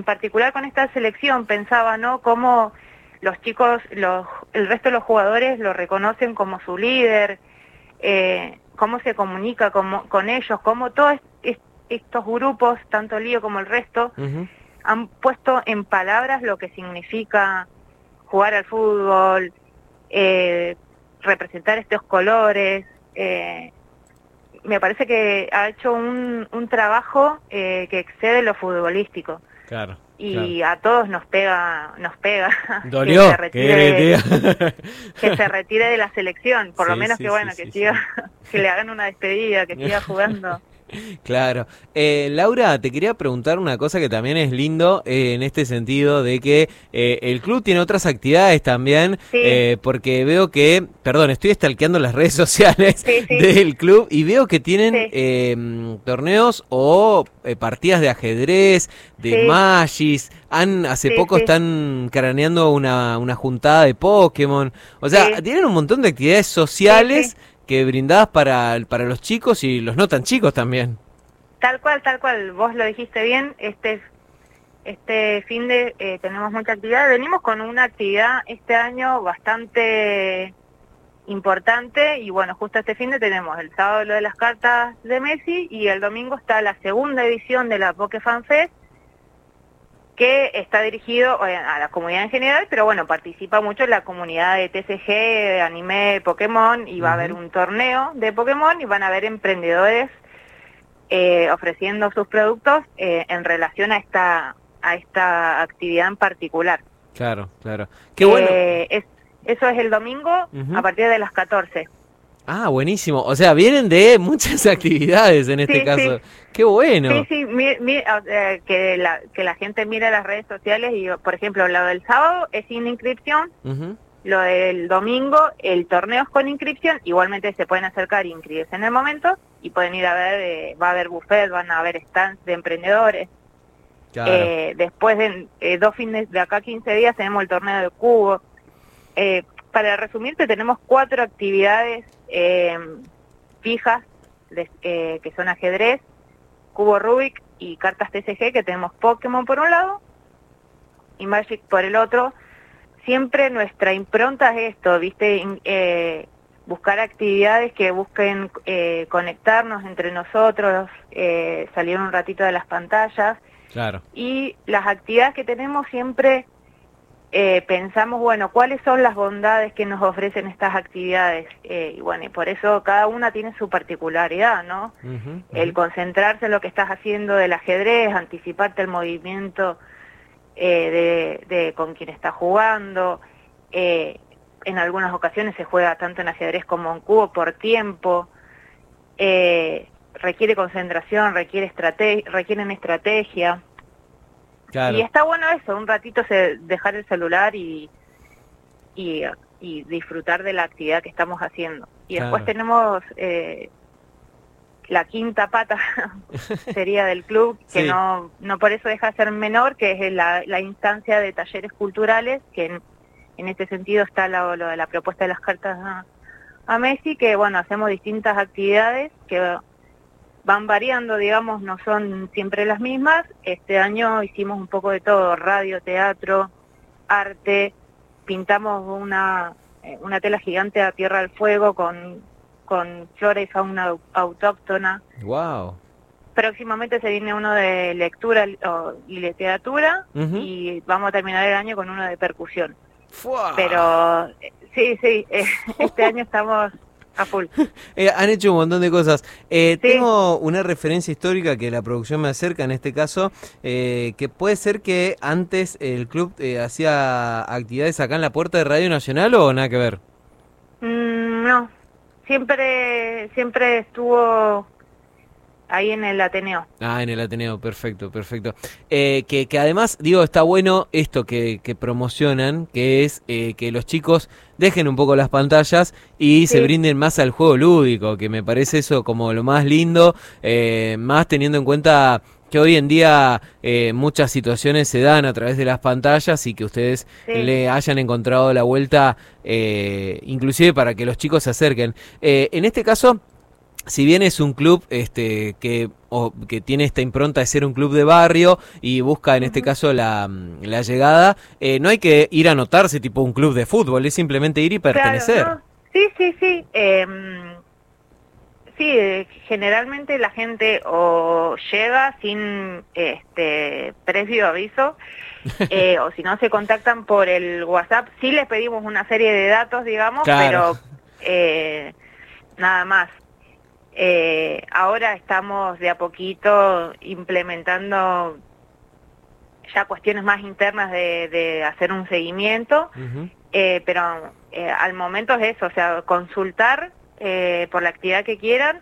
en particular con esta selección pensaba, ¿no? Cómo los chicos, el resto de los jugadores lo reconocen como su líder, cómo se comunica con ellos, cómo todos estos grupos, tanto Lío como el resto, han puesto en palabras lo que significa jugar al fútbol, representar estos colores. Me parece que ha hecho un trabajo que excede lo futbolístico. Claro. Y a todos nos pega dolió que se retire de la selección, por lo menos que siga, que le hagan una despedida, que siga jugando. Claro. Laura, te quería preguntar una cosa que también es lindo en este sentido de que el club tiene otras actividades también, porque veo que, estoy stalkeando las redes sociales del club y veo que tienen torneos o partidas de ajedrez, de Magis, hace poco están craneando una juntada de Pokémon, o sea, tienen un montón de actividades sociales que brindadas para los chicos y los no tan chicos también. Tal cual, vos lo dijiste bien, este fin de tenemos mucha actividad, venimos con una actividad este año bastante importante y bueno, justo este fin de tenemos el sábado lo de las cartas de Messi y el domingo está la segunda edición de la Pokefan Fest, que está dirigido a la comunidad en general, pero bueno, participa mucho la comunidad de TCG, de anime, Pokémon, y va a haber un torneo de Pokémon y van a haber emprendedores ofreciendo sus productos en relación a esta actividad en particular. Claro. Qué bueno. Eso es el domingo a partir de las 14. Ah, buenísimo. O sea, vienen de muchas actividades en este caso. Sí. Qué bueno. Sí, que la gente mire las redes sociales y, por ejemplo, lo del sábado es sin inscripción, lo del domingo, el torneo es con inscripción, igualmente se pueden acercar e inscribirse en el momento y pueden ir a ver, va a haber buffet, van a haber stands de emprendedores. Claro. Después de 2 fines de acá 15 días tenemos el torneo de cubo. Para resumirte, tenemos 4 actividades fijas, que son ajedrez, cubo Rubik y cartas TCG, que tenemos Pokémon por un lado y Magic por el otro. Siempre nuestra impronta es esto, ¿viste? Buscar actividades que busquen conectarnos entre nosotros, salir un ratito de las pantallas. Claro. Y las actividades que tenemos siempre pensamos, bueno, ¿cuáles son las bondades que nos ofrecen estas actividades? Y bueno, y por eso cada una tiene su particularidad, ¿no? El concentrarse en lo que estás haciendo del ajedrez, anticiparte el movimiento de con quien está jugando. En algunas ocasiones se juega tanto en ajedrez como en cubo por tiempo. Requiere concentración, requieren estrategia. Claro. Y está bueno eso, un ratito dejar el celular y disfrutar de la actividad que estamos haciendo. Y después tenemos la quinta pata, sería del club, que no por eso deja de ser menor, que es la instancia de talleres culturales, que en este sentido está lo de la propuesta de las cartas a Messi, que bueno, hacemos distintas actividades que van variando, digamos, no son siempre las mismas. Este año hicimos un poco de todo, radio, teatro, arte, pintamos una tela gigante a tierra del fuego con flora y fauna autóctona. Wow. Próximamente se viene uno de lectura y literatura y vamos a terminar el año con uno de percusión. ¡Fua! Pero sí, este año estamos a full. Han hecho un montón de cosas. Tengo una referencia histórica que la producción me acerca en este caso, que puede ser que antes el club hacía actividades acá en la puerta de Radio Nacional o nada que ver. No, siempre estuvo ahí en el Ateneo. Ah, en el Ateneo, perfecto. Que además, digo, está bueno esto que promocionan, que es que los chicos dejen un poco las pantallas y se brinden más al juego lúdico, que me parece eso como lo más lindo, más teniendo en cuenta que hoy en día muchas situaciones se dan a través de las pantallas y que ustedes le hayan encontrado la vuelta, inclusive para que los chicos se acerquen. En este caso, si bien es un club que tiene esta impronta de ser un club de barrio y busca en este caso la llegada, no hay que ir a anotarse tipo un club de fútbol, es simplemente ir y pertenecer. Claro, ¿no? Sí. Sí, generalmente la gente o llega sin previo aviso o si no se contactan por el WhatsApp. Sí les pedimos una serie de datos, digamos, claro. Pero nada más. Ahora estamos de a poquito implementando ya cuestiones más internas de hacer un seguimiento, pero al momento es eso, o sea, consultar por la actividad que quieran,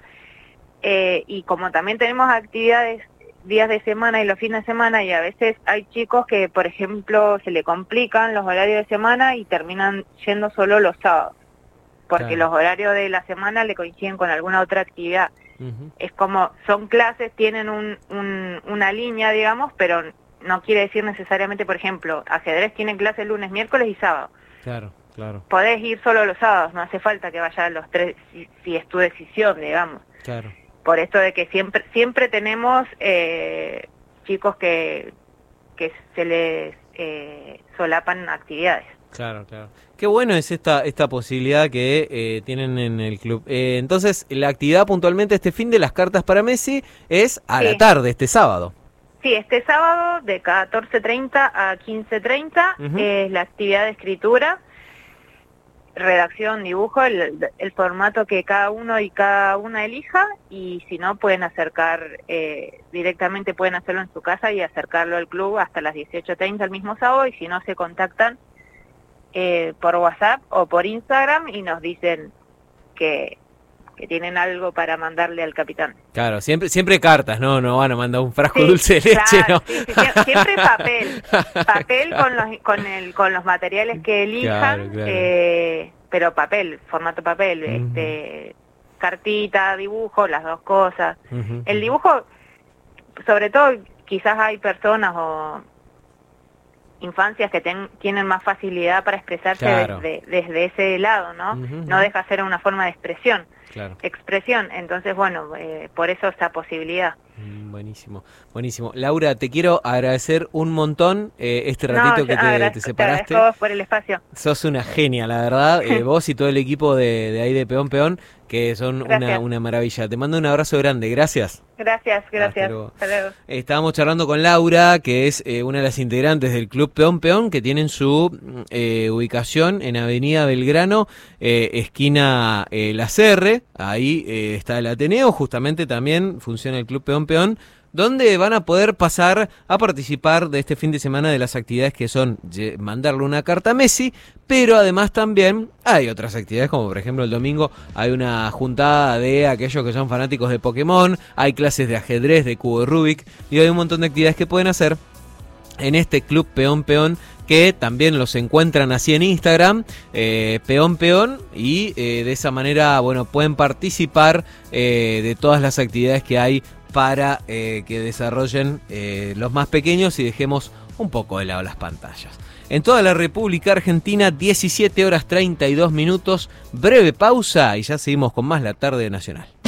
y como también tenemos actividades días de semana y los fines de semana, y a veces hay chicos que, por ejemplo, se le complican los horarios de semana y terminan yendo solo los sábados, porque los horarios de la semana le coinciden con alguna otra actividad. Es como, son clases, tienen una línea, digamos, pero no quiere decir necesariamente, por ejemplo, ajedrez tienen clases lunes, miércoles y sábado. Claro. Podés ir solo los sábados, no hace falta que vayas los 3 si es tu decisión, digamos. Claro. Por esto de que siempre tenemos chicos que se les solapan actividades. Claro. Qué bueno es esta posibilidad que tienen en el club. Entonces, la actividad puntualmente este fin de las cartas para Messi es a la tarde, este sábado. Sí, este sábado de 14:30 a 15:30 es la actividad de escritura, redacción, dibujo, el formato que cada uno y cada una elija, y si no pueden acercar directamente, pueden hacerlo en su casa y acercarlo al club hasta las 18:30 el mismo sábado, y si no se contactan por WhatsApp o por Instagram y nos dicen que tienen algo para mandarle al capitán. Claro, siempre cartas, no van a mandar un frasco dulce de leche, claro, ¿no? Sí, siempre papel con los materiales que elijan, claro. Pero papel, formato papel, cartita, dibujo, las dos cosas. El dibujo, sobre todo, quizás hay personas o infancias que tienen más facilidad para expresarse, claro, desde ese lado, ¿no? No deja ser una forma de expresión. Claro. Expresión, entonces bueno, por eso esta posibilidad. Buenísimo. Laura, te quiero agradecer un montón este ratito que te separaste. Te agradezco por el espacio. Sos una genia, la verdad, vos y todo el equipo de ahí de Peón Peón, que son una maravilla. Te mando un abrazo grande, gracias. Gracias. Hasta luego. Estábamos charlando con Laura, que es una de las integrantes del Club Peón Peón, que tienen su ubicación en Avenida Belgrano, esquina La Serre. Ahí está el Ateneo, justamente también funciona el Club Peón Peón, donde van a poder pasar a participar de este fin de semana de las actividades que son mandarle una carta a Messi, pero además también hay otras actividades, como por ejemplo el domingo hay una juntada de aquellos que son fanáticos de Pokémon, hay clases de ajedrez, de cubo de Rubik, y hay un montón de actividades que pueden hacer en este Club Peón Peón, que también los encuentran así en Instagram, Peón Peón, y de esa manera, bueno, pueden participar de todas las actividades que hay para que desarrollen los más pequeños y dejemos un poco de lado las pantallas. En toda la República Argentina, 17:32, breve pausa y ya seguimos con más La Tarde Nacional.